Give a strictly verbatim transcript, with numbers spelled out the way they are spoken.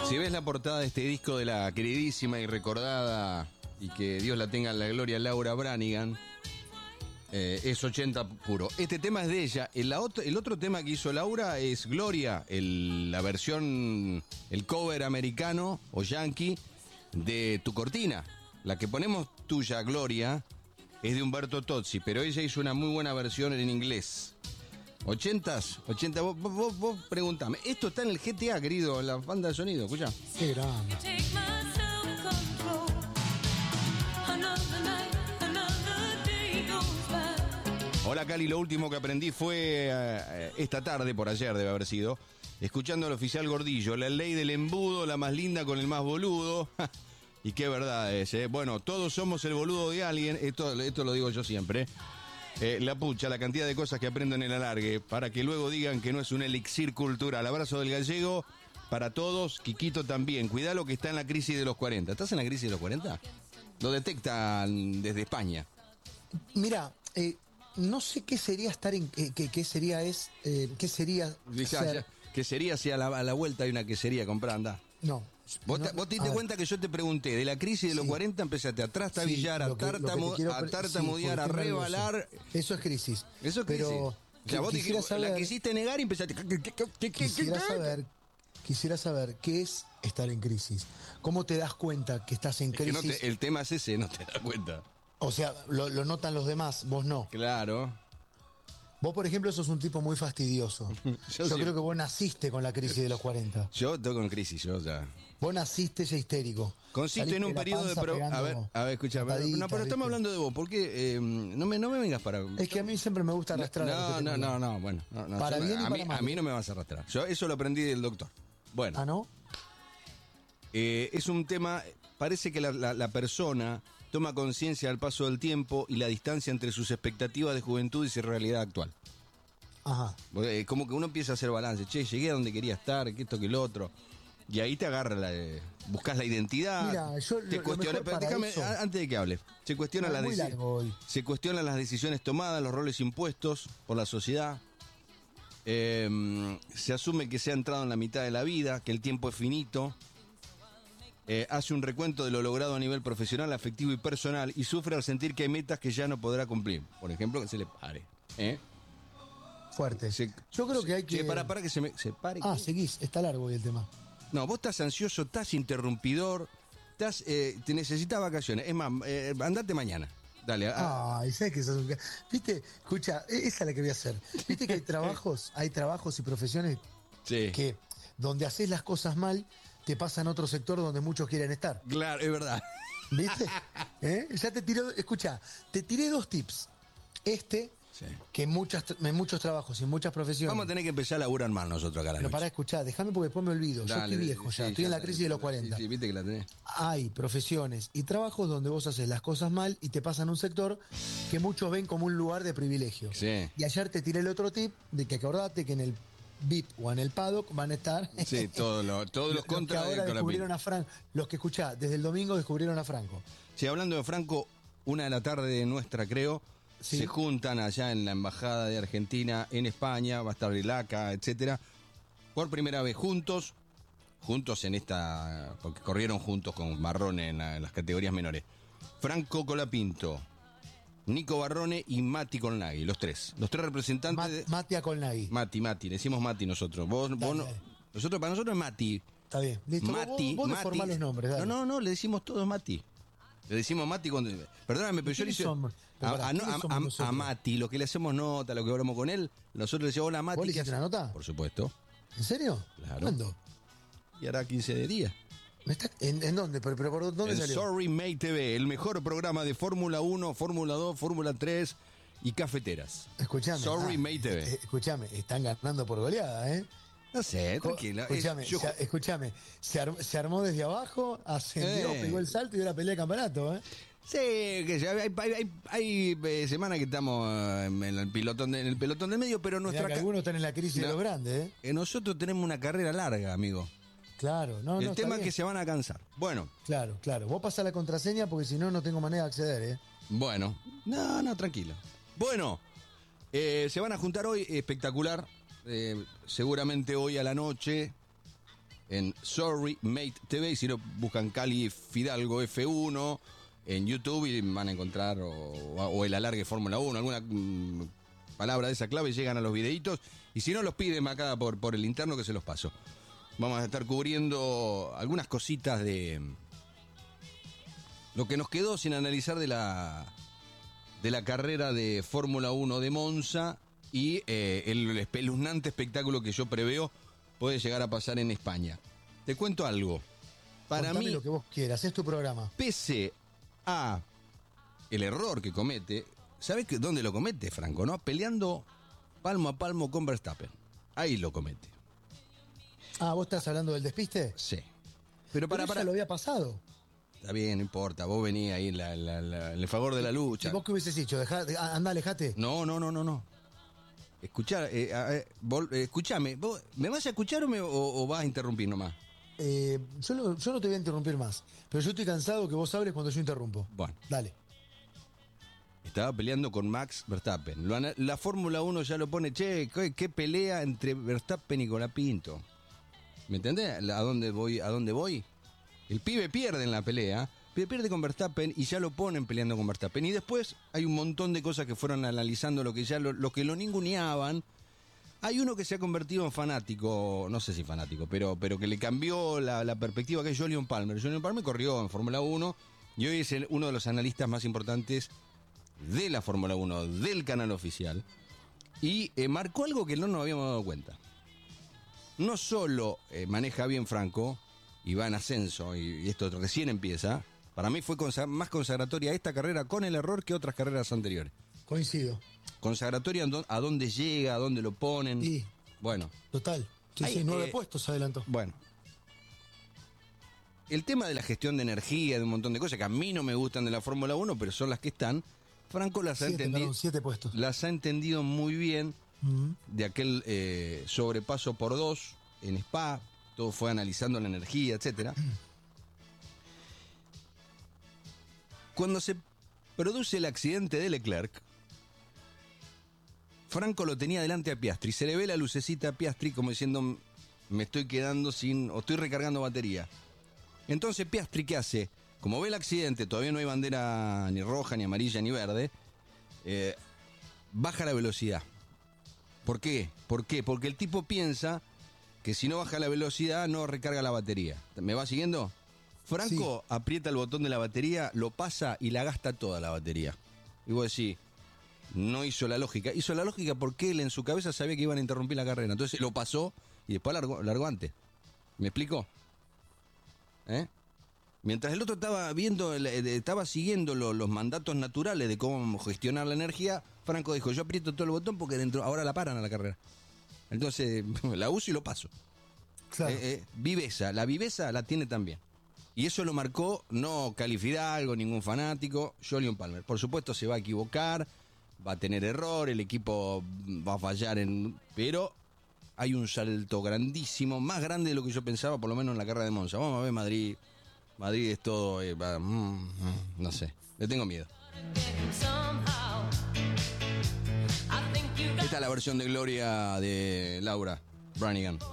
Si ves la portada de este disco de la queridísima y recordada, y que Dios la tenga en la gloria, Laura Branigan, eh, es ochenta puro. Este tema es de ella. El, la otro, el otro tema que hizo Laura es Gloria, el, la versión, el cover americano o yankee de Tu Cortina. La que ponemos tuya, Gloria, es de Humberto Tozzi, pero ella hizo una muy buena versión en inglés. ¿ochentas? ochenta, vos, vos, vos preguntame. Esto está en el G T A, querido, en la banda de sonido, escuchá. Qué grande. Hola, Cali, lo último que aprendí fue eh, esta tarde, por ayer debe haber sido, escuchando al oficial Gordillo, la ley del embudo, la más linda con el más boludo. Y qué verdad es, ¿eh? Bueno, todos somos el boludo de alguien, esto, esto lo digo yo siempre. Eh, la pucha, la cantidad de cosas que aprendo en el alargue, para que luego digan que no es un elixir cultural. Abrazo del gallego para todos, Quiquito también. Cuidá lo que está en la crisis de los cuarenta. ¿Estás en la crisis de los cuarenta? Lo detectan desde España. Mira, eh, no sé qué sería estar en... Eh, qué, qué sería es... Eh, ¿Qué sería Ya, ser? ya, quesería, si a la, a la vuelta hay una quesería, comprá, andá. No. Vos, no, te, vos te diste ver. cuenta que yo te pregunté, de la crisis de los Sí. cuarenta empezaste a trastabillar, Sí, a, lo que- lo que te tartamu- quiero a pre- tartamudear, sí, a porque estoy rebalar. nervioso. Eso es crisis. Eso es crisis. Pero O sea, vos quisiera dijiste, saber, la quisiste negar y empezaste... quisiera saber, quisiera saber qué es estar en crisis. ¿Cómo te das cuenta que estás en Es que crisis? no te- el tema es ese, no te das cuenta. O sea, lo, lo notan los demás, vos no. Claro. Vos, por ejemplo, sos un tipo muy fastidioso. Yo Yo, sí. creo que vos naciste con la crisis de los cuarenta. Yo estoy con crisis, yo ya. Vos naciste ya histérico. Consiste Saliste en un la periodo de... panza Pro... pegando A ver, a ver, escucha. pataditas, No, pero estamos ¿viste? hablando de vos. ¿Por qué? Eh, no, me, no me vengas para... Es que a mí siempre me gusta arrastrar. a los No, que no, tengo no, al lado. no, bueno. No, no, Para yo- bien y a, para mí, mal. a mí no me vas a arrastrar. Yo eso lo aprendí del doctor. Bueno. Ah, ¿no? Eh, es un tema, parece que la, la- la persona toma conciencia al paso del tiempo y la distancia entre sus expectativas de juventud y su realidad actual. Ajá. Eh, como que uno empieza a hacer balance, che, llegué a donde quería estar, que esto, que lo otro. Y ahí te agarra, la, eh, buscas la identidad. Mira, yo te lo- lo cuestiona, mejor pero para déjame, eso- a- antes de que hable, se cuestiona No, las muy deci- largo hoy. se cuestionan las decisiones tomadas, los roles impuestos por la sociedad. Eh, se asume que se ha entrado en la mitad de la vida, que el tiempo es finito. Eh, hace un recuento de lo logrado a nivel profesional, afectivo y personal y sufre al sentir que hay metas que ya no podrá cumplir. Por ejemplo, que se le pare. ¿Eh? Fuerte. Se- Yo creo que hay que... Che, para, para que se me se pare. Ah, seguís. Está largo hoy el tema. No, vos estás ansioso, estás interrumpidor, estás, eh, te necesitas vacaciones. Es más, eh, andate mañana. Dale. a- Ay, ¿sabes qué sos un ca- Viste, escucha, e- esa es la que voy a hacer. Viste que hay trabajos, hay trabajos y profesiones sí. que donde haces las cosas mal, te pasan a otro sector donde muchos quieren estar. Claro, es verdad. ¿Viste? ¿Eh? Ya te tiré, escucha, te tiré dos tips. Este, Sí. que en, muchas, en muchos trabajos y en muchas profesiones. Vamos a tener que empezar a laburar mal nosotros acá a la Pero noche. pará, escuchá, déjame porque después me olvido. Yo Dale, estoy viejo ya, sí, estoy en la está, crisis de los cuarenta. Sí, sí, viste que la tenés. Hay profesiones y trabajos donde vos haces las cosas mal y te pasan a un sector que muchos ven como un lugar de privilegio. Sí. Y ayer te tiré el otro tip de que acordate que en el V I P o en el paddock van a estar Sí, todo lo- todos los que contras de ahora Colapinto. descubrieron a Franco. Los que escuchá, desde el domingo descubrieron a Franco. Sí, hablando de Franco, una de la tarde nuestra, creo, Sí. se juntan allá en la embajada de Argentina en España, va a estar Rilaca, etcétera, por primera vez juntos, juntos en esta, porque corrieron juntos con Barrone en, la- en las categorías menores. Franco Colapinto, Nico Barrone y Mati Colnaghi, los tres, los tres representantes Ma- de Matia Colnaghi. Mati, Mati, le decimos Mati nosotros. Vos, vos no- dale. nosotros para nosotros es Mati. Está bien, listo. Mati, vos, vos Mati. deformás los nombres, dale. No, no, no, le decimos todos Mati. Le decimos Mati cuando. Perdóname, pero yo le ¿Quiénes hice. somos? Pero A, pará, a- no, ¿quiénes a- somos a- nosotros? a Mati, lo que le hacemos nota, lo que hablamos con él, nosotros le decimos hola Mati. ¿Vos le ¿qué hiciste haces? una nota? Por supuesto. ¿En serio? Claro. ¿Cuándo? Y hará quince de días. ¿Me está- ¿En, en dónde? ¿Pero, pero por dónde En salió? Sorry May T V, el mejor programa de Fórmula uno, Fórmula dos, Fórmula tres y cafeteras. Escuchame. Sorry ah, May T V. eh, Escuchame, están ganando por goleada, ¿eh? No sé, Co- tranquila. Escuchame, Es- yo- se, escuchame, se, armó, se armó desde abajo, ascendió, Eh. pegó el salto y dio la pelea de campeonato, ¿eh? Sí, que ya hay, hay, hay, hay, eh, semanas que estamos eh, en el pelotón de- en el pelotón del medio, pero Mirá nuestra que ca- algunos están en la crisis No. de los grandes, ¿eh? eh, nosotros tenemos una carrera larga, amigo. Claro, no, el no. está tema es bien. que se van a cansar. Bueno, Claro, claro. Vos pasás la contraseña porque si no, no tengo manera de acceder, ¿eh? bueno. No, no, tranquilo. Bueno, eh, se van a juntar hoy, espectacular. Eh, seguramente hoy a la noche en Sorry Mate T V, y si no buscan Cali Fidalgo F uno en YouTube y van a encontrar, o, o el alargue Fórmula uno, alguna mmm, palabra de esa clave, llegan a los videitos, y si no los piden acá por, por el interno que se los paso. Vamos a estar cubriendo algunas cositas de lo que nos quedó sin analizar de la de la carrera de Fórmula uno de Monza y eh, el espeluznante espectáculo que yo preveo puede llegar a pasar en España. Te cuento algo. Para Contame mí, lo que vos quieras, es tu programa. pese a el error que comete, ¿sabés que dónde lo comete, Franco? ¿No? Peleando palmo a palmo con Verstappen. Ahí lo comete. Ah, ¿vos estás hablando del despiste? Sí. Pero para, Pero para. ya lo había pasado. Está bien, no importa. Vos venís ahí en, la, la, la, en el favor de la lucha. ¿Y vos qué hubieses dicho? Dejá, andá, alejate. No, no, no, no, no. Escuchá, eh, eh, vol, eh, escuchame, ¿vos me vas a escuchar o, me, o, o vas a interrumpir nomás? Eh, yo, no, yo no te voy a interrumpir más, pero yo estoy cansado que vos hables cuando yo interrumpo. Bueno. Dale. Estaba peleando con Max Verstappen. Lo, la Fórmula uno ya lo pone, che, ¿qué, qué pelea entre Verstappen y Colapinto? ¿Me entendés? ¿A dónde voy? ¿A dónde voy? El pibe pierde en la pelea, pierde con Verstappen y ya lo ponen peleando con Verstappen. Y después hay un montón de cosas que fueron analizando lo que ya lo, lo que lo ninguneaban. Hay uno que se ha convertido en fanático, no sé si fanático, pero, pero que le cambió la, la perspectiva, que es Jolyon Palmer. Jolyon Palmer corrió en Fórmula uno y hoy es el, uno de los analistas más importantes de la Fórmula uno, del canal oficial. Y eh, marcó algo que no nos habíamos dado cuenta. No solo eh, maneja bien Franco y va en ascenso, y, y esto recién empieza, para mí fue consa- más consagratoria esta carrera con el error que otras carreras anteriores. Coincido. Consagratoria a dónde llega, a dónde lo ponen. Y, bueno. total. Sí, Hay, sí, nueve eh, puestos adelantó. Bueno. El tema de la gestión de energía, de un montón de cosas que a mí no me gustan de la Fórmula uno, pero son las que están, Franco las, siete, ha, entendi- perdón, siete puestos. las ha entendido muy bien. Uh-huh. De aquel eh, sobrepaso por dos en Spa, todo fue analizando la energía, etcétera. Cuando se produce el accidente de Leclerc, Franco lo tenía delante a Piastri, se le ve la lucecita a Piastri como diciendo, me estoy quedando sin, o estoy recargando batería. Entonces Piastri, ¿qué hace? Como ve el accidente, todavía no hay bandera ni roja, ni amarilla, ni verde, eh, baja la velocidad. ¿Por qué? ¿Por qué? Porque el tipo piensa que si no baja la velocidad no recarga la batería. ¿Me va siguiendo? Franco sí. Aprieta el botón de la batería, lo pasa y la gasta toda la batería. Y vos decís, no hizo la lógica. Hizo la lógica porque él en su cabeza sabía que iban a interrumpir la carrera. Entonces lo pasó y después largó, largó antes. ¿Me explico? ¿Eh? Mientras el otro estaba viendo, estaba siguiendo los, los mandatos naturales de cómo gestionar la energía, Franco dijo, yo aprieto todo el botón porque dentro ahora la paran a la carrera. Entonces la uso y lo paso. Claro. Eh, eh, viveza, la viveza la tiene también. Y eso lo marcó no Cali Fidalgo, ningún fanático, Jolyon Palmer. Por supuesto se va a equivocar, va a tener error, el equipo va a fallar, en, pero hay un salto grandísimo, más grande de lo que yo pensaba, por lo menos en la carrera de Monza. Vamos a ver Madrid. Madrid es todo, eh, va, mm, mm, no sé, le tengo miedo. Esta es la versión de Gloria de Laura Branigan.